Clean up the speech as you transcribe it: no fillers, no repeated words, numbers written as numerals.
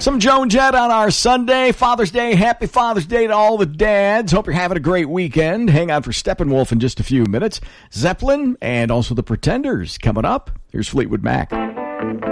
Some Joan Jett on our Sunday, Father's Day. Happy Father's Day to all the dads. Hope you're having a great weekend. Hang on for Steppenwolf in just a few minutes. Zeppelin and also the Pretenders coming up. Here's Fleetwood Mac.